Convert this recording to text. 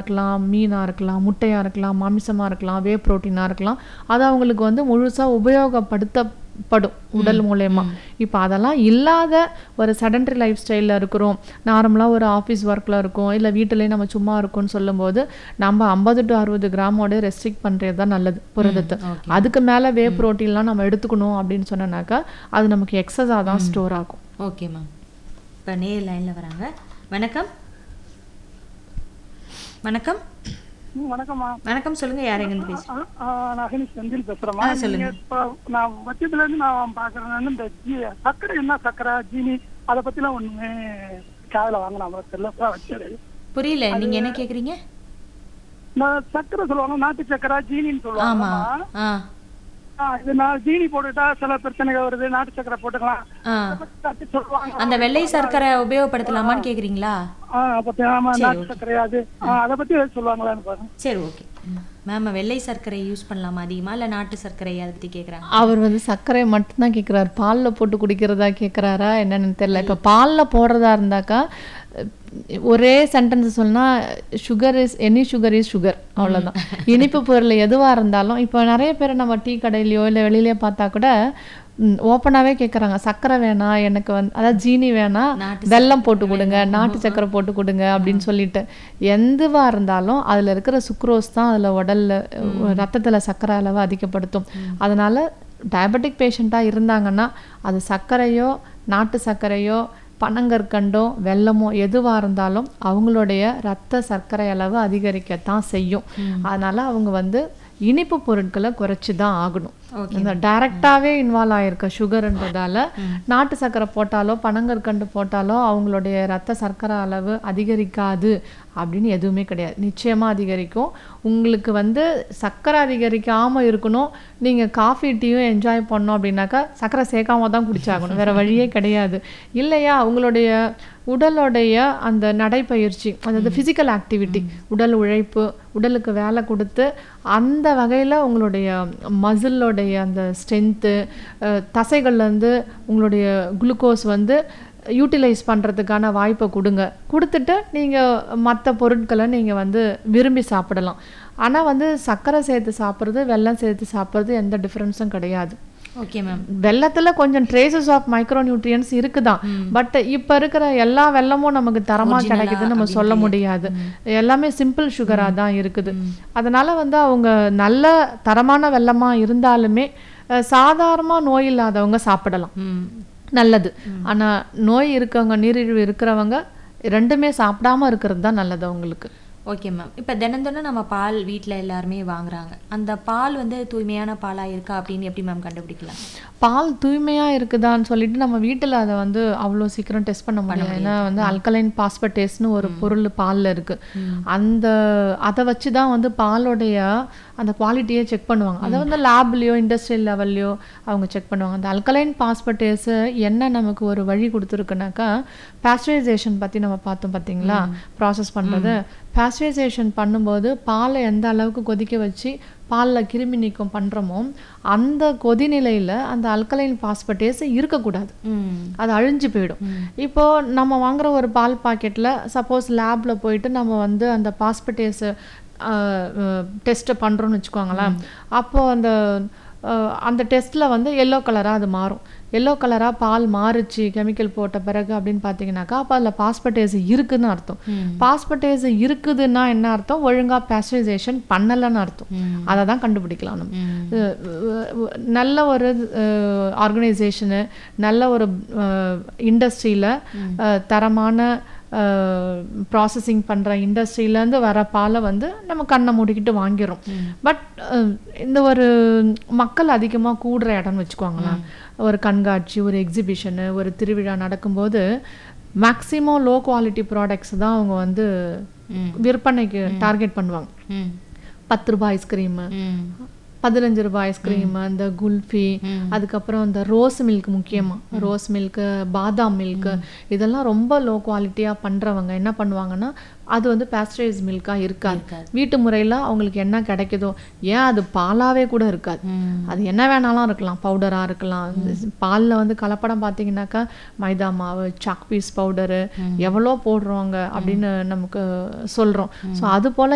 இருக்கலாம், மீனா இருக்கலாம், முட்டையா இருக்கலாம், மாமிசமா இருக்கலாம், வே புரோட்டீனா இருக்கலாம். அது அவங்களுக்கு வந்து முழுசா உபயோகப்படுத்தப்படும் உடல் மூலயமா. இப்போ அதெல்லாம் இல்லாத ஒரு செடன்டரி லைஃப் ஸ்டைலில் இருக்கிறோம், நார்மலாக ஒரு ஆஃபீஸ் ஒர்க்கில் இருக்கோம், இல்லை வீட்டிலேயே நம்ம சும்மா இருக்கோம்னு சொல்லும்போது நம்ம 50 to 60 கிராமோட ரெஸ்ட்ரிக்ட் பண்ணுறது தான் நல்லது புரதத்தை. அதுக்கு மேலே வே புரோட்டீன்லாம் நம்ம எடுத்துக்கணும் அப்படின்னு சொன்னோன்னாக்கா அது நமக்கு எக்ஸஸாக தான் ஸ்டோர் ஆகும். Okay ma'am. இப்போ நேர் லைனில் வராங்க. வணக்கம். வணக்கம். வணக்கம்மா. வணக்கம், சொல்லுங்க. யார் எங்கேருந்து பேசுறீங்க? நான் செந்தில் பேசுறேம்மா. சொல்லுங்க. இப்போ நான் வச்சதுல இருந்து நான் பாக்குறேன், இந்த சர்க்கரை என்ன சர்க்கரை ஜீனி அதை பத்திலாம் ஒண்ணுமே காதல வாங்கினா தெரியல வச்சது. புரியல, நீங்க என்ன கேக்குறீங்க? நான் சர்க்கரை சொல்லுவாங்க, நாட்டு சர்க்கரை ஜீனின்னு ஆமா. சொல்லுவாங்க. இது நான் ஜீனி போட்டுட்டா சில பிரச்சனைகள் வருது, நாட்டு சர்க்கரை போட்டுக்கலாம் சொல்லுவாங்க. அந்த வெள்ளை சர்க்கரை உபயோகப்படுத்தலாமான்னு கேக்குறீங்களா? நாட்டு சர்க்கரை அது அதை பத்தி சொல்லுவாங்களான்னு பாருங்க. சரி, ஓகே மேம். வெள்ளை சர்க்கரை யூஸ் பண்ணலாமா அதிகமா, இல்ல நாட்டு சர்க்கரை அதை பத்தி கேக்குறாங்க? அவர் வந்து சர்க்கரை மட்டும்தான் கேட்குறாரு, பாலில் போட்டு குடிக்கிறதா கேட்குறாரா என்னன்னு தெரியல. இப்போ பாலில் போடுறதா இருந்தாக்கா ஒரே சென்டென்ஸ் சொன்னால் sugar is any sugar is sugar, அவ்வளோதான். இனிப்பு பொருள் எதுவாக இருந்தாலும் இப்போ நிறைய பேர் நம்ம டீ கடையிலையோ இல்லை வெளியிலையோ பார்த்தா கூட ஓப்பனாகவே கேட்குறாங்க, சர்க்கரை வேணாம் எனக்கு வந்து, அதாவது ஜீனி வேணாம், வெல்லம் போட்டு கொடுங்க, நாட்டு சர்க்கரை போட்டு கொடுங்க அப்படின்னு சொல்லிட்டு. எதுவாக இருந்தாலும் அதில் இருக்கிற சுக்ரோஸ் தான் அதில் உடலில் ரத்தத்தில் சர்க்கரை அளவை அதிகப்படுத்தும். அதனால் டயபெட்டிக் பேஷண்ட்டாக இருந்தாங்கன்னா அது சர்க்கரையோ நாட்டு சர்க்கரையோ பனங்கற்கண்டோ வெல்லமோ எதுவாக இருந்தாலும் அவங்களுடைய ரத்த சர்க்கரை அளவு அதிகரிக்கத்தான் செய்யும். அதனால் அவங்க வந்து இனிப்பு பொருட்களை குறைச்சி தான் ஆகணும். இந்த டைரக்டாகவே இன்வால்வ் ஆகிருக்க சுகர்ன்றதால நாட்டு சர்க்கரை போட்டாலோ பனங்கற்கண்டு போட்டாலோ அவங்களுடைய ரத்த சர்க்கரை அளவு அதிகரிக்காது அப்படின்னு எதுவுமே கிடையாது. நிச்சயமாக அதிகரிக்கும். உங்களுக்கு வந்து சர்க்கரை அதிகரிக்காமல் இருக்கணும், நீங்கள் காஃபி டீயும் என்ஜாய் பண்ணோம் அப்படின்னாக்கா சர்க்கரை சேர்க்காம தான் குடிச்சாகணும், வேறு வழியே கிடையாது. இல்லையா உங்களுடைய உடலுடைய அந்த நடைப்பயிற்சி, அதாவது ஃபிசிக்கல் ஆக்டிவிட்டி, உடல் உழைப்பு, உடலுக்கு வேலை கொடுத்து அந்த வகையில் உங்களுடைய மசிலோடைய அந்த ஸ்ட்ரென்த்து, தசைகள்லேருந்து உங்களுடைய குளுக்கோஸ் வந்து யூட்டிலைஸ் பண்ணுறதுக்கான வாய்ப்பை கொடுத்துட்டு நீங்கள் மற்ற பொருட்களை நீங்கள் வந்து விரும்பி சாப்பிடலாம். ஆனால் வந்து சர்க்கரை சேர்த்து சாப்பிட்றது வெல்லம் சேர்த்து சாப்பிட்றது எந்த டிஃப்ரென்ஸும் கிடையாது. Okay ma'am. வெல்லத்தில் கொஞ்சம் ட்ரேசஸ் ஆஃப் மைக்ரோ நியூட்ரியன்ஸ் இருக்குதான், பட் இப்போ இருக்கிற எல்லா வெல்லமும் நமக்கு தரமாக கிடைக்குதுன்னு நம்ம சொல்ல முடியாது. எல்லாமே சிம்பிள் சுகராக தான் இருக்குது. அதனால் வந்து அவங்க நல்ல தரமான வெல்லமாக இருந்தாலுமே சாதாரணமாக நோய் இல்லாதவங்க சாப்பிடலாம், நல்லது. ஆனால் நோய் இருக்கவங்க, நீரிழிவு இருக்கிறவங்க ரெண்டுமே சாப்பிடாம இருக்கிறது தான் நல்லது அவங்களுக்கு. Okay ma'am. இப்போ தினம் நம்ம பால் வீட்டில் எல்லாருமே வாங்குறாங்க. அந்த பால் வந்து தூய்மையான பாலாக இருக்கா அப்படின்னு எப்படி மேம் கண்டுபிடிக்கலாம்? பால் தூய்மையாக இருக்குதான்னு சொல்லிட்டு நம்ம வீட்டில் அதை வந்து அவ்வளோ சீக்கிரம் டெஸ்ட் பண்ண முடியாது. ஏன்னா வந்து அல்கலைன் பாஸ்பேட்டேஸ்னு ஒரு பொருள் பாலில் இருக்குது. அதை வச்சு தான் வந்து பாலோடைய அந்த குவாலிட்டியை செக் பண்ணுவாங்க. அதை வந்து லேப்லேயோ இண்டஸ்ட்ரியல் லெவல்லையோ அவங்க செக் பண்ணுவாங்க. அந்த அல்கலைன் பாஸ்பேட்டேஸு என்ன நமக்கு ஒரு வழி கொடுத்துருக்குனாக்கா, பாஸ்டரைசேஷன் பற்றி நம்ம பார்த்தோம் பார்த்தீங்களா, ப்ராசஸ் பண்ணுறது. பாஸ்டரைசேஷன் பண்ணும்போது பாலை எந்த அளவுக்கு கொதிக்க வச்சு பாலில் கிருமி நீக்கம் பண்ணுறோமோ அந்த கொதிநிலையில் அந்த அல்கலைன் பாஸ்பேட்டேஸ் இருக்கக்கூடாது, அது அழிஞ்சு போயிடும். இப்போது நம்ம வாங்குகிற ஒரு பால் பாக்கெட்டில் சப்போஸ் லேபில் போயிட்டு நம்ம வந்து அந்த பாஸ்பேட்டேஸை டெஸ்ட்டை பண்ணுறோன்னு வச்சுக்கோங்களேன். அப்போது அந்த டெஸ்ட்டில் வந்து எல்லோ கலராக அது மாறும். எல்லோ கலராக பால் மாறிச்சு கெமிக்கல் போட்ட பிறகு அப்படின்னு பார்த்தீங்கன்னாக்கா அப்போ அதில் பாஸ்பேட்டேஸ் இருக்குதுன்னு அர்த்தம். பாஸ்பேட்டேஸ் இருக்குதுன்னா என்ன அர்த்தம்? ஒழுங்காக பாஸ்டரைசேஷன் பண்ணலைன்னு அர்த்தம். அதை தான் கண்டுபிடிக்கலாம் நம்ம. நல்ல ஒரு ஆர்கனைசேஷனு, நல்ல ஒரு இண்டஸ்ட்ரியில் தரமான ப்ராசஸிங் பண்ணுற இண்டஸ்ட்ரியிலேருந்து வர பாலை வந்து நம்ம கண்ணை மூடிக்கிட்டு வாங்கிடுறோம். பட் இந்த ஒரு மக்கள் அதிகமாக கூடுற இடம்னு வச்சுக்கோங்களேன், ஒரு கண்காட்சி, ஒரு எக்ஸிபிஷனு, ஒரு திருவிழா நடக்கும்போது மேக்ஸிமம் லோ குவாலிட்டி ப்ராடக்ட்ஸ் தான் அவங்க வந்து விற்பனைக்கு டார்கெட் பண்ணுவாங்க. 10 ரூபாய் ஐஸ்கிரீமு, 15 ரூபாய் ஐஸ்கிரீமு, அந்த குல்ஃபி, அதுக்கப்புறம் இந்த ரோஸ் மில்க், முக்கியமாக ரோஸ் மில்க்கு, பாதாம் மில்க்கு, இதெல்லாம் ரொம்ப லோ குவாலிட்டியாக பண்ணுறவங்க என்ன பண்ணுவாங்கன்னா அது வந்து பாஸ்டரைஸ் மில்காக இருக்காது. வீட்டு முறையில் அவங்களுக்கு என்ன கிடைக்குதோ, ஏன் அது பாலாவே கூட இருக்காது, அது என்ன வேணாலும் இருக்கலாம், பவுடராக இருக்கலாம். பாலில் வந்து கலப்படம் பார்த்தீங்கன்னாக்கா மைதா மாவு, சாக் பீஸ் பவுடரு எவ்வளோ போடுறோங்க அப்படின்னு நமக்கு சொல்கிறோம். ஸோ அது போல்